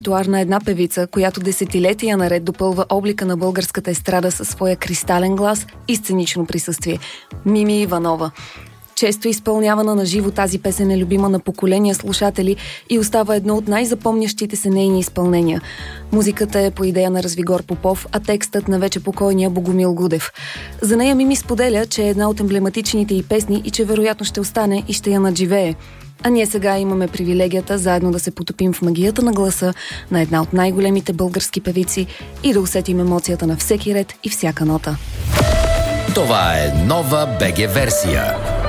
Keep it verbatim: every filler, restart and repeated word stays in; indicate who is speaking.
Speaker 1: Туарна една певица, която десетилетия наред допълва облика на българската естрада със своя кристален глас и сценично присъствие. Мими Иванова. Често изпълнявана на живо, тази песен е любима на поколения слушатели и остава едно от най-запомнящите се нейни изпълнения. Музиката е по идея на Развигор Попов, а текстът на вече покойния Богомил Гудев. За нея Мими споделя, че е една от емблематичните й песни и че вероятно ще остане и ще я надживее. А ние сега имаме привилегията заедно да се потопим в магията на гласа на една от най-големите български певици и да усетим емоцията на всеки ред и всяка нота.
Speaker 2: Това е нова БГ версия.